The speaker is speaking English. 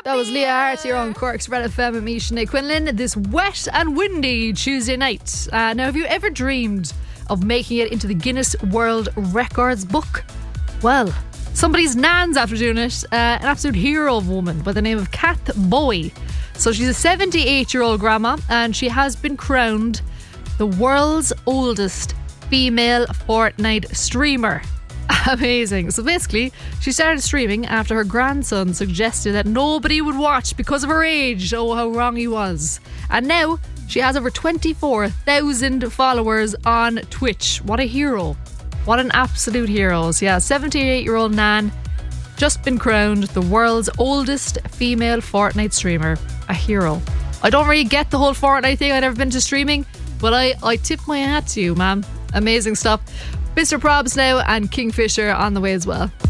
That was Leah Hart here on Cork's Red FM with me, Sinead Quinlan, this wet and windy Tuesday night. Now, have you ever dreamed of making it into the Guinness World Records book? Well, somebody's nan's after doing it. An absolute hero of a woman by the name of Kath Bowie. So she's a 78-year-old grandma, and she has been crowned the world's oldest female Fortnite streamer. Amazing. So basically, she started streaming after her grandson suggested that nobody would watch because of her age. Oh, how wrong he was. And now she has over 24,000 followers on Twitch. What a hero. What an absolute hero. So yeah, 78-year-old Nan just been crowned the world's oldest female Fortnite streamer. A hero. I don't really get the whole Fortnite thing. I've never been to streaming, but I tip my hat to you, ma'am. Amazing stuff. Mr. Probs now and Kingfisher on the way as well.